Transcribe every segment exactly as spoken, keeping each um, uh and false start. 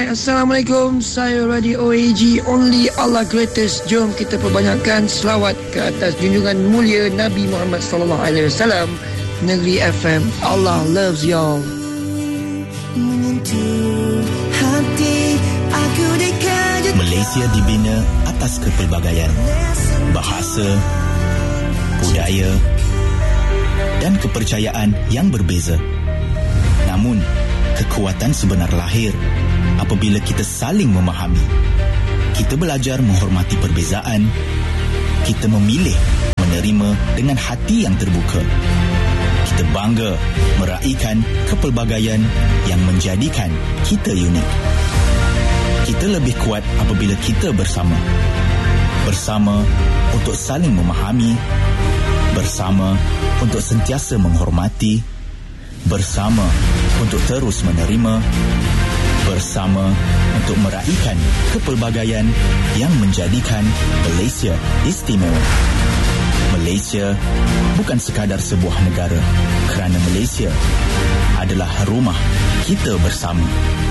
Hai, Assalamualaikum. Saya Radio O A G, Only Allah Greatest. Jom kita perbanyakkan selawat ke atas junjungan mulia Nabi Muhammad sallallahu alaihi wasallam. Negeri F M, Allah loves y'all. Malaysia dibina atas kepelbagaian bahasa, budaya dan kepercayaan yang berbeza. Namun, kekuatan sebenar lahir apabila kita saling memahami. Kita belajar menghormati perbezaan. Kita memilih menerima dengan hati yang terbuka. Kita bangga meraihkan kepelbagaian yang menjadikan kita unik. Kita lebih kuat apabila kita bersama. Bersama untuk saling memahami. Bersama untuk sentiasa menghormati. Bersama untuk terus menerima. Bersama untuk meraihkan kepelbagaian yang menjadikan Malaysia istimewa. Malaysia bukan sekadar sebuah negara, kerana Malaysia adalah rumah kita bersama.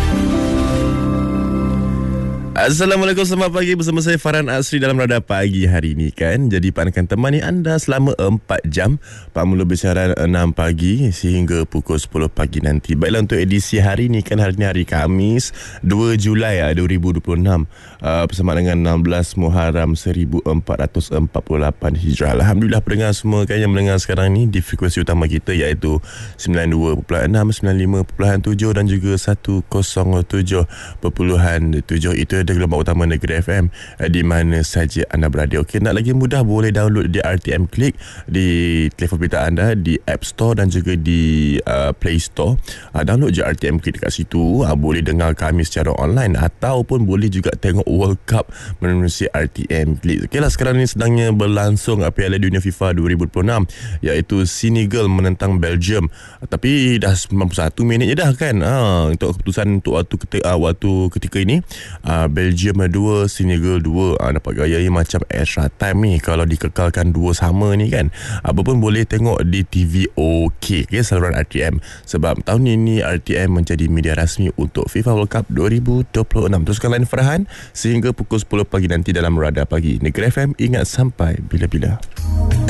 Assalamualaikum, selamat pagi bersama saya Farhan Asri dalam Radar Pagi hari ini kan. Jadi Pak akan temani anda selama empat jam. Pak mula bersiaran enam pagi sehingga pukul sepuluh pagi nanti. Baiklah, untuk edisi hari ini kan, hari ini hari Khamis dua Julai dua ribu dua puluh enam uh, bersama dengan enam belas Muharram seribu empat ratus empat puluh lapan Hijrah. Alhamdulillah pendengar semua kan yang mendengar sekarang ni di frekuensi utama kita iaitu sembilan puluh dua perpuluhan enam, sembilan puluh lima perpuluhan tujuh dan juga seratus tujuh perpuluhan tujuh. Itu ada gelombang utama Negeri F M di mana saja anda berada. Okey, nak lagi mudah boleh download di R T M Click di telefon pintar anda, di App Store dan juga di uh, Play Store. Uh, download je R T M Click dekat situ. Uh, boleh dengar kami secara online ataupun boleh juga tengok World Cup menerusi R T M Click. Okeylah, sekarang ni sedangnya berlangsung Piala Dunia FIFA dua ribu dua puluh enam iaitu Senegal menentang Belgium. Uh, tapi dah sembilan puluh satu minit je dah kan. Uh, untuk keputusan untuk waktu ketika, uh, waktu ketika ini uh, Belgium dua, Senegal dua. Ha, nampak gaya ni macam extra time ni kalau dikekalkan dua sama ni kan. Apa pun boleh tengok di T V OK, okay, saluran R T M. Sebab tahun ini R T M menjadi media rasmi untuk FIFA World Cup dua ribu dua puluh enam. Teruskan line Farhan sehingga pukul sepuluh pagi nanti dalam Radar Pagi Negeri F M. Ingat sampai bila-bila.